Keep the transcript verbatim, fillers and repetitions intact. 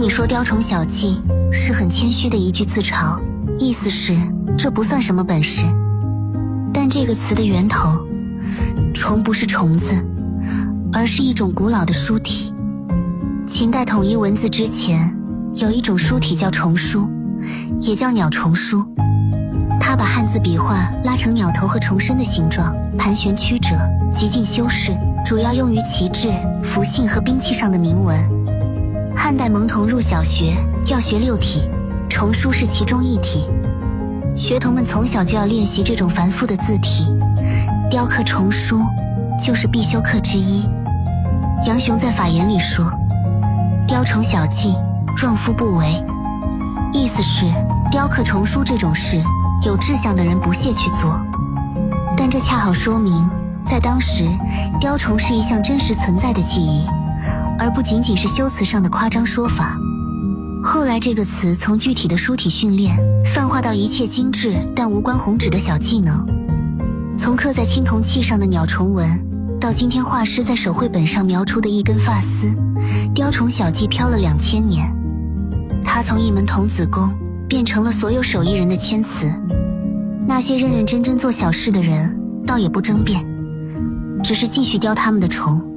你说雕虫小技是很谦虚的一句自嘲，意思是这不算什么本事。但这个词的源头，虫不是虫子，而是一种古老的书体。秦代统一文字之前，有一种书体叫虫书，也叫鸟虫书。它把汉字笔画拉成鸟头和虫身的形状，盘旋曲折，极尽修饰，主要用于旗帜、符信和兵器上的铭文。汉代蒙童入小学要学六体，虫书是其中一体。学童们从小就要练习这种繁复的字体，雕刻虫书就是必修课之一。杨雄在法言里说，雕虫小技，壮夫不为，意思是雕刻虫书这种事，有志向的人不屑去做。但这恰好说明，在当时，雕虫是一项真实存在的技艺，而不仅仅是修辞上的夸张说法。后来这个词从具体的书体训练，泛化到一切精致但无关宏旨的小技能。从刻在青铜器上的鸟虫纹，到今天画师在手绘本上描出的一根发丝，雕虫小技飘了两千年。它从一门童子功变成了所有手艺人的谦词。那些认认真真做小事的人倒也不争辩，只是继续雕他们的虫。